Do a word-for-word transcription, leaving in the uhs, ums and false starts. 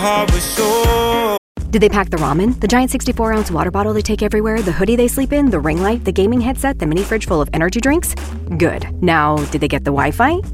heart was sore. Did they pack the ramen, the giant sixty-four ounce water bottle they take everywhere, the hoodie they sleep in, the ring light, the gaming headset, the mini fridge full of energy drinks? Good. Now, did they get the Wi-Fi?